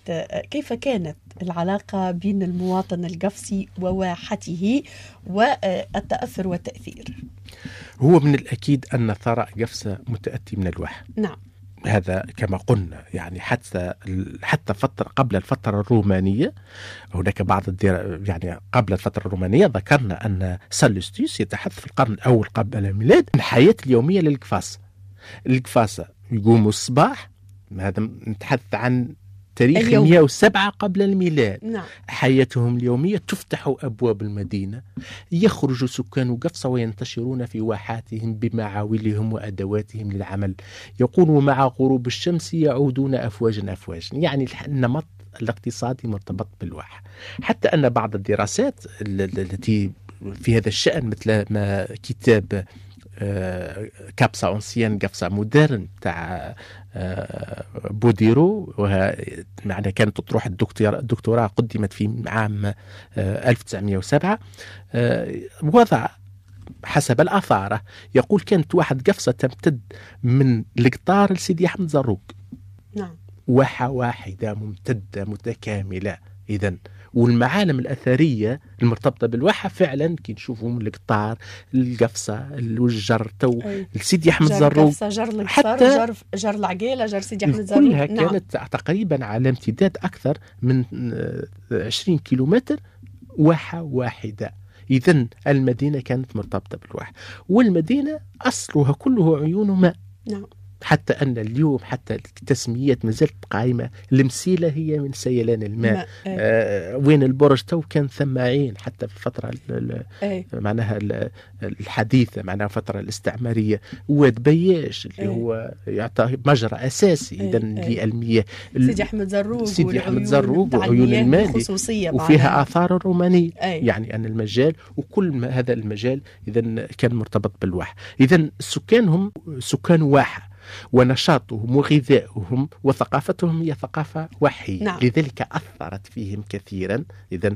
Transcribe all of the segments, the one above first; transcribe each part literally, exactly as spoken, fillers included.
كيف كانت العلاقة بين المواطن القفصي وواحته والتأثر والتأثير؟ هو من الأكيد أن ثراء قفصة متأتي من الواحة. نعم، هذا كما قلنا، يعني حتى حتى فترة قبل الفترة الرومانية هناك بعض الدير يعني قبل الفترة الرومانية ذكرنا أن سالوستيوس يتحدث في القرن الأول قبل الميلاد عن الحياة اليومية للقفاصة. القفاصة يقوموا الصباح، هذا نتحدث عن تاريخ مئة وسبعة قبل الميلاد. نعم. حياتهم اليومية تفتح أبواب المدينة، يخرج سكان قفصة وينتشرون في واحاتهم بمعاولهم وأدواتهم للعمل، يقوموا مع غروب الشمس يعودون أفواجا أفواجا. يعني النمط الاقتصادي مرتبط بالواحة. حتى أن بعض الدراسات التي في هذا الشأن مثل ما كتاب كابسا أونسيان قفصة مودرن تاع بوديرو، ومعنى كانت تطرح الدكتوراه الدكتوراه قدمت في عام ألف وتسعمئة وسبعة، وضع حسب الآثار يقول كانت واحد قفصة تمتد من القطار لسيدي أحمد زروق. نعم. واحة واحدة ممتدة متكاملة. إذن والمعالم الأثرية المرتبطة بالواحة فعلا كي نشوفهم القطار، القفصة، الجر تو سيدي أحمد زروق، جر حتى جر جر العقيلة، جر سيدي أحمد زروق كلها نعم. كانت تقريبا على امتداد أكثر من عشرين كيلومتر، واحة واحدة. إذن المدينة كانت مرتبطة بالواحة، والمدينة أصلها كله عيون ماء. نعم. حتى أن اليوم حتى التسميات مازالت قائمة. المسيلة هي من سيلان الماء. آه وين البرج تو كان ثم عين حتى في الفترة معناها الحديثة، معناها الفترة الاستعمارية. واد بياش اللي أي. هو يعطي مجرى أساسي إذا للمياه. سيدي أحمد زروق سيدي أحمد زروق وعيون الماء وفيها آثار رومانية. أي. يعني أن المجال وكل ما هذا المجال إذا كان مرتبط بالواحة. إذا السكان هم سكان واحة، ونشاطهم وغذائهم وثقافتهم هي ثقافة وحية. نعم. لذلك أثرت فيهم كثيرا. إذن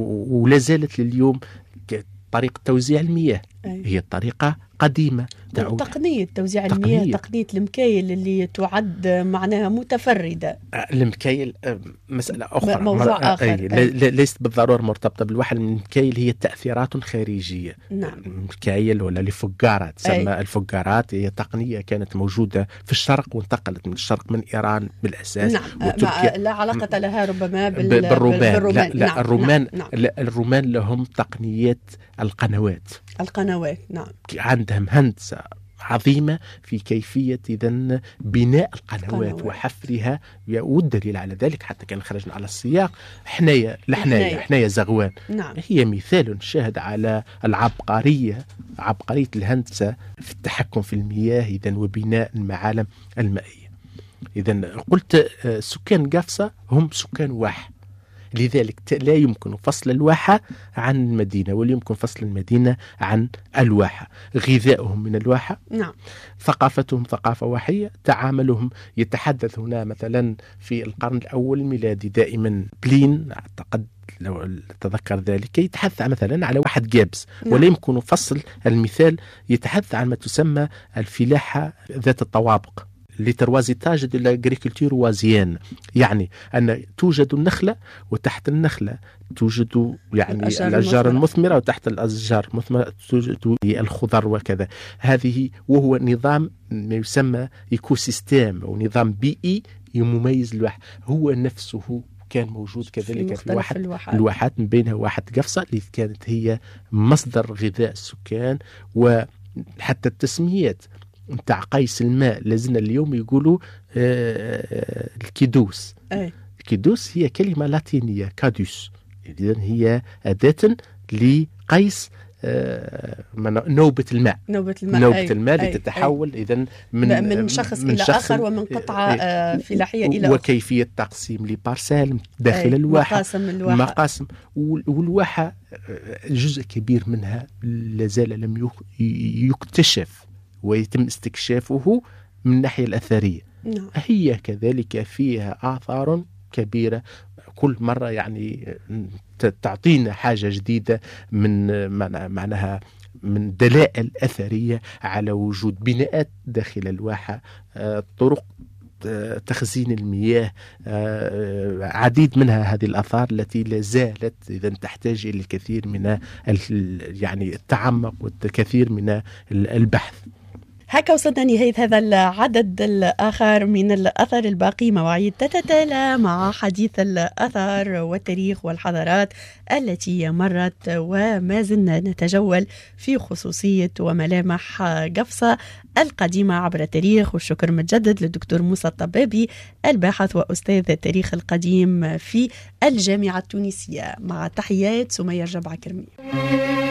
ولا زالت لليوم طريقة توزيع المياه أي. هي الطريقة قديمة. تقنية توزيع المياه، تقنية, تقنية المكايل اللي تعد معناها متفردة. المكايل مسألة أخرى، موضوع آخر. ليست بالضرورة مرتبطة بالواحة. المكايل هي تأثيرات خارجية. نعم. المكايل ولا الفقارات تسمى الفقارات، هي تقنية كانت موجودة في الشرق وانتقلت من الشرق من إيران بالأساس. نعم. لا علاقة لها ربما بال... بالرومان. بالرومان. لا, لا نعم. الرومان نعم. لا الرومان لهم تقنيات القنوات. القنوات نعم. عندهم هندسة عظيمة في كيفية إذن بناء القنوات قنوات. وحفرها. والدليل على ذلك حتى كان خرجنا على السياق حناية لحناية حناية زغوان. نعم. هي مثال شاهد على العبقرية، عبقرية الهندسة في التحكم في المياه إذن وبناء المعالم المائية. إذن قلت سكان قفصة هم سكان واحة، لذلك لا يمكن فصل الواحة عن المدينة ولا يمكن فصل المدينة عن الواحة. غذائهم من الواحة. نعم. ثقافتهم ثقافة واحية. تعاملهم يتحدث هنا مثلا في القرن الأول الميلادي دائما بلين أعتقد لو تذكر ذلك يتحدث مثلا على واحد جابس. نعم. ولا يمكن فصل المثال يتحدث عن ما تسمى الفلاحة ذات الطوابق، لتروازيتاج دو لاغريكولتور وازيان، يعني أن توجد النخلة وتحت النخلة توجد يعني الأشجار المثمرة وتحت الأشجار المثمرة توجد الخضر وكذا. هذه وهو نظام ما يسمى إيكو سيستيم أو نظام بيئي مميز للواحة. هو نفسه كان موجود كذلك في, في واحد الواحات من بينها واحد قفصة اللي كانت هي مصدر غذاء السكان. وحتى التسميات نتاع قيس الماء لازلنا اليوم يقولوا آه الكيدوس. أي. الكيدوس هي كلمة لاتينية كادوس، إذن هي أداة لقيس آه نوبة الماء. نوبة الماء, نوبة أي. الماء أي. لتتحول إذن من, من شخص من إلى شخص آخر ومن قطعة آه فلاحية إلى وكيفية أخر. تقسيم لبارسال داخل أي. الواحة مقاسم الواحة. مقاسم والواحة جزء كبير منها لازال لم يكتشف ويتم استكشافه من الناحية الأثرية. نعم. هي كذلك فيها آثار كبيرة كل مرة يعني تعطينا حاجة جديدة من معناها من دلائل أثرية على وجود بناءات داخل الواحة، طرق تخزين المياه، عديد منها هذه الآثار التي لا زالت إذا تحتاج إلى الكثير من يعني التعمق والكثير من البحث. هكا وصلنا نهاية هذا العدد الآخر من الأثر الباقي. مواعيد تتتالى مع حديث الأثر والتاريخ والحضارات التي مرت، وما زلنا نتجول في خصوصية وملامح قفصة القديمة عبر التاريخ. والشكر متجدد للدكتور موسى الطبابي الباحث وأستاذ التاريخ القديم في الجامعة التونسية. مع تحيات سمية الجبعة كرمي.